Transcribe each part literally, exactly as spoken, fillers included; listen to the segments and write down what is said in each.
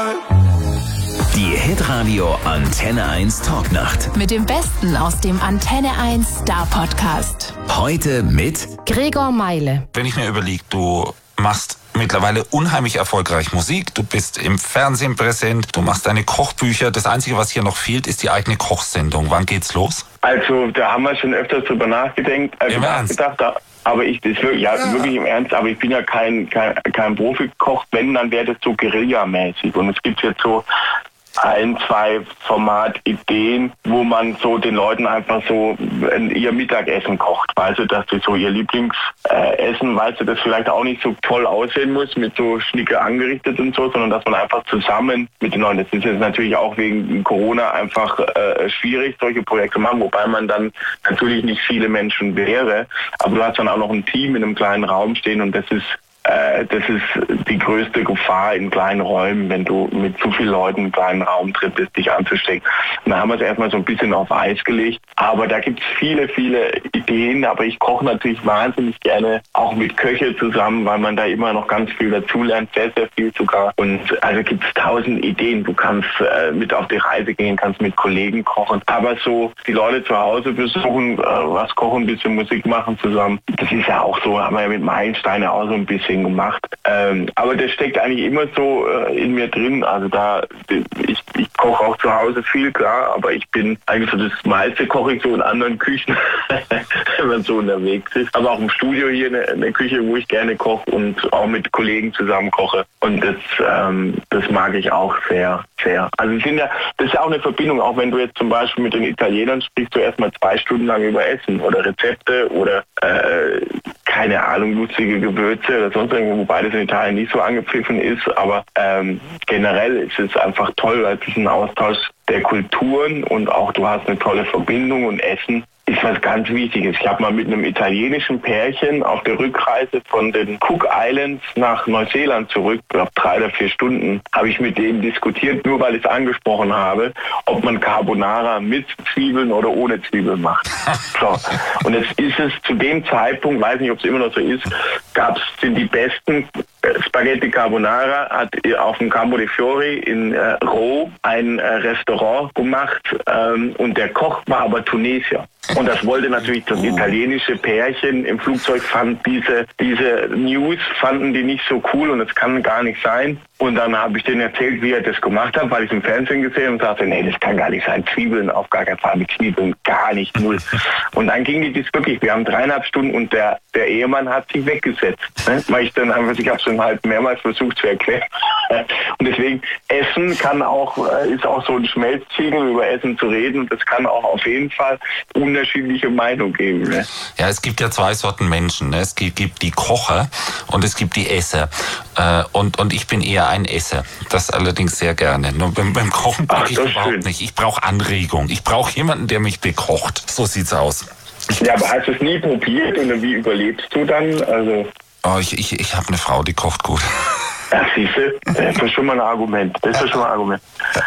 Die Hitradio Antenne eins Talknacht. Mit dem Besten aus dem Antenne eins Star Podcast. Heute mit Gregor Meile. Wenn ich mir überlege, du machst mittlerweile unheimlich erfolgreich Musik, du bist im Fernsehen präsent, du machst deine Kochbücher. Das Einzige, was hier noch fehlt, ist die eigene Kochsendung. Wann geht's los? Also, da haben wir schon öfters drüber nachgedacht. Äh, Im Ernst? Da, aber ich, das wirklich, ja, ja, wirklich im Ernst, aber ich bin ja kein, kein, kein Profikoch. Wenn, dann wäre das so Guerilla-mäßig. Und es gibt jetzt so ein, zwei Formatideen, wo man so den Leuten einfach so ihr Mittagessen kocht. Weißt du, dass sie so ihr Lieblingsessen, weißt du, das vielleicht auch nicht so toll aussehen muss, mit so Schnicke angerichtet und so, sondern dass man einfach zusammen mit den Leuten, das ist jetzt natürlich auch wegen Corona einfach äh, schwierig, solche Projekte machen, wobei man dann natürlich nicht viele Menschen wäre, aber du hast dann auch noch ein Team in einem kleinen Raum stehen und das ist Das ist die größte Gefahr in kleinen Räumen, wenn du mit zu vielen Leuten im kleinen Raum drin bist, dich anzustecken. Und da haben wir es erstmal so ein bisschen auf Eis gelegt. Aber da gibt es viele, viele Ideen. Aber ich koche natürlich wahnsinnig gerne auch mit Köche zusammen, weil man da immer noch ganz viel dazulernt, sehr, sehr viel sogar. Und also gibt es tausend Ideen. Du kannst äh, mit auf die Reise gehen, kannst mit Kollegen kochen. Aber so die Leute zu Hause besuchen, äh, was kochen, ein bisschen Musik machen zusammen. Das ist ja auch so, haben wir ja mit Meilensteine auch so ein bisschen gemacht. Ähm, aber das steckt eigentlich immer so äh, in mir drin. Also da, ich, ich koche auch zu Hause viel, klar, aber ich bin eigentlich so das meiste koche ich so in anderen Küchen, wenn man so unterwegs ist. Aber auch im Studio hier eine, eine Küche, wo ich gerne koche und auch mit Kollegen zusammen koche. Und das, ähm, das mag ich auch sehr, sehr. Also ich finde, das ist ja auch eine Verbindung, auch wenn du jetzt zum Beispiel mit den Italienern sprichst, du erstmal zwei Stunden lang über Essen oder Rezepte oder äh, keine Ahnung, lustige Gewürze oder sonst irgendwo, wobei das in Italien nicht so angepfiffen ist, aber ähm, generell ist es einfach toll, weil es ist ein Austausch der Kulturen und auch du hast eine tolle Verbindung und Essen ist was ganz Wichtiges. Ich habe mal mit einem italienischen Pärchen auf der Rückreise von den Cook Islands nach Neuseeland zurück, ich glaube drei oder vier Stunden, habe ich mit denen diskutiert, nur weil ich es angesprochen habe, ob man Carbonara mit Zwiebeln oder ohne Zwiebeln macht. So. Und jetzt ist es zu dem Zeitpunkt, weiß nicht, ob es immer noch so ist, gab's sind die besten Spaghetti Carbonara, hat auf dem Campo dei Fiori in äh, Rom ein äh, Restaurant gemacht ähm, und der Koch war aber Tunesier. Und das wollte natürlich das italienische Pärchen im Flugzeug, fand diese, diese News, fanden die nicht so cool und das kann gar nicht sein. Und dann habe ich denen erzählt, wie er das gemacht hat, weil ich im Fernsehen gesehen und sagte, nee, das kann gar nicht sein. Zwiebeln auf gar keinen Fall, mit Zwiebeln gar nicht, null. Und dann ging die das wirklich, wir haben dreieinhalb Stunden und der, der Ehemann hat sich weggesetzt. Ne? Weil ich dann einfach, ich habe es dann halt mehrmals versucht zu erklären. Und deswegen, Essen kann auch, ist auch so ein Schmelztiegel, über Essen zu reden. Und das kann auch auf jeden Fall unterschiedliche Meinungen geben. Ne? Ja, es gibt ja zwei Sorten Menschen. Ne? Es gibt, gibt die Kocher und es gibt die Esser. Äh, und, und ich bin eher ein Esser. Das allerdings sehr gerne. Nur beim, beim Kochen brauche ich überhaupt schön. nicht. Ich brauche Anregung. Ich brauche jemanden, der mich bekocht. So sieht's aus. Ich ja, aber hast du es nie probiert und wie überlebst du dann? Also oh, ich ich, ich habe eine Frau, die kocht gut. Ja, siehst du, das ist schon mal ein Argument. Das ist schon mal ein Argument.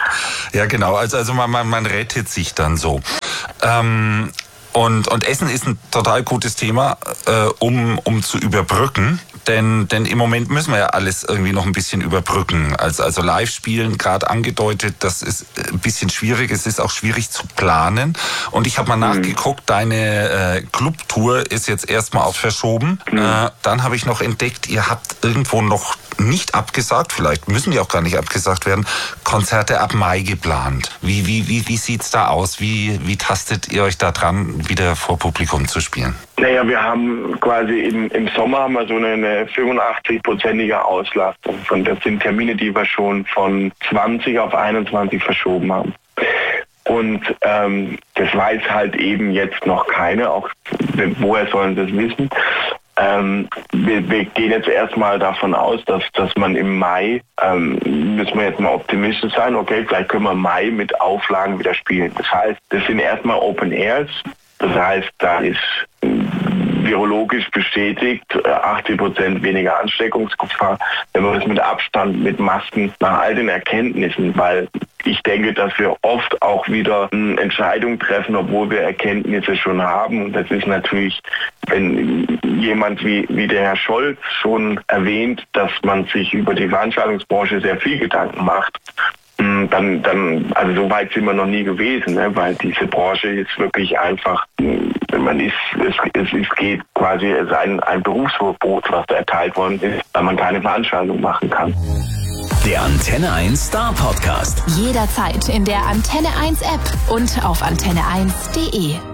Ja, genau. Also, also man, man, man rettet sich dann so. Ähm, und, und Essen ist ein total gutes Thema, äh, um, um zu überbrücken. Denn, denn im Moment müssen wir ja alles irgendwie noch ein bisschen überbrücken. Also, also Live-Spielen, gerade angedeutet, das ist ein bisschen schwierig. Es ist auch schwierig zu planen. Und ich habe mal mhm. nachgeguckt, deine äh, Clubtour ist jetzt erstmal auch verschoben. Mhm. Äh, dann habe ich noch entdeckt, ihr habt irgendwo noch nicht abgesagt, vielleicht müssen die auch gar nicht abgesagt werden, Konzerte ab Mai geplant. Wie, wie, wie, wie sieht's da aus? Wie, wie tastet ihr euch da dran, wieder vor Publikum zu spielen? Naja, wir haben quasi im, im Sommer haben wir so eine, eine fünfundachtzig-prozentige Auslastung. Und das sind Termine, die wir schon von zwanzig auf einundzwanzig verschoben haben. Und ähm, das weiß halt eben jetzt noch keine, auch woher sollen sie das wissen. Ähm, wir, wir gehen jetzt erstmal davon aus, dass, dass man im Mai, ähm, müssen wir jetzt mal optimistisch sein, okay, vielleicht können wir im Mai mit Auflagen wieder spielen. Das heißt, das sind erstmal Open Airs, das heißt, da ist virologisch bestätigt, achtzig Prozent weniger Ansteckungsgefahr, wenn man das mit Abstand, mit Masken, nach all den Erkenntnissen, weil ich denke, dass wir oft auch wieder Entscheidungen treffen, obwohl wir Erkenntnisse schon haben. Und das ist natürlich, wenn jemand wie, wie der Herr Scholz schon erwähnt, dass man sich über die Veranstaltungsbranche sehr viel Gedanken macht, dann, dann, also so weit sind wir noch nie gewesen, ne? Weil diese Branche ist wirklich einfach, man ist, es, es, es geht quasi, es ist ein, ein Berufsverbot, was da erteilt worden ist, weil man keine Veranstaltung machen kann. Der Antenne eins Star Podcast. Jederzeit in der Antenne eins App und auf antenne eins punkt de.